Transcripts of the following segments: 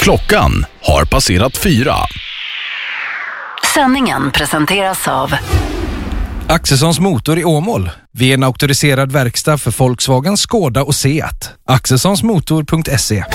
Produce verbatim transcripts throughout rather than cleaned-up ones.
Klockan har passerat fyra. Sändningen presenteras av Axelssons Motor i Åmål. Vi är en auktoriserad verkstad för Volkswagen, Skoda och Seat. axelssonsmotor punkt se.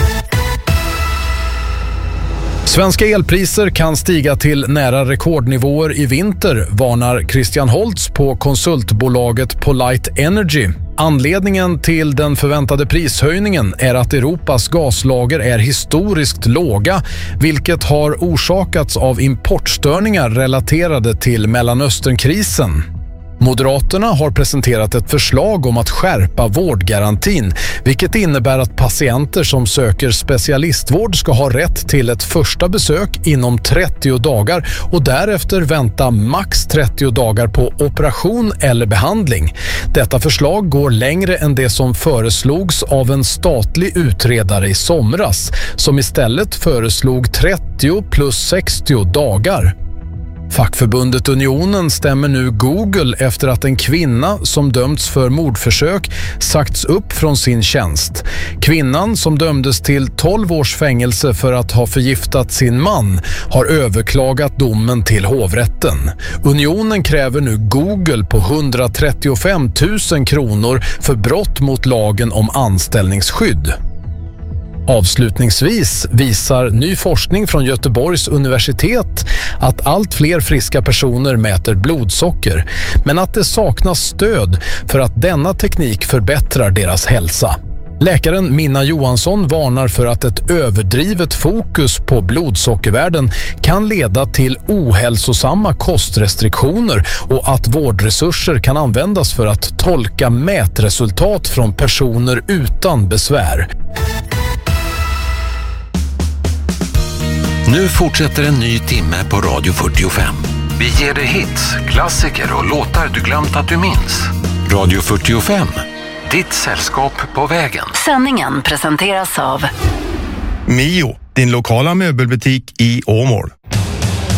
Svenska elpriser kan stiga till nära rekordnivåer i vinter, varnar Christian Holtz på konsultbolaget Polite Energy. Anledningen till den förväntade prishöjningen är att Europas gaslager är historiskt låga, vilket har orsakats av importstörningar relaterade till Mellanösternkrisen. Moderaterna har presenterat ett förslag om att skärpa vårdgarantin, vilket innebär att patienter som söker specialistvård ska ha rätt till ett första besök inom trettio dagar och därefter vänta max trettio dagar på operation eller behandling. Detta förslag går längre än det som föreslogs av en statlig utredare i somras, som istället föreslog trettio plus sextio dagar. Fackförbundet Unionen stämmer nu Google efter att en kvinna som dömts för mordförsök sagts upp från sin tjänst. Kvinnan, som dömdes till tolv års fängelse för att ha förgiftat sin man, har överklagat domen till hovrätten. Unionen kräver nu Google på hundratrettiofem tusen kronor för brott mot lagen om anställningsskydd. Avslutningsvis visar ny forskning från Göteborgs universitet att allt fler friska personer mäter blodsocker, men att det saknas stöd för att denna teknik förbättrar deras hälsa. Läkaren Minna Johansson varnar för att ett överdrivet fokus på blodsockervärden kan leda till ohälsosamma kostrestriktioner och att vårdresurser kan användas för att tolka mätresultat från personer utan besvär. Nu fortsätter en ny timme på Radio fyrtiofem. Vi ger dig hits, klassiker och låtar du glömt att du minns. Radio fyrtiofem, ditt sällskap på vägen. Sändningen presenteras av Mio, din lokala möbelbutik i Åmål.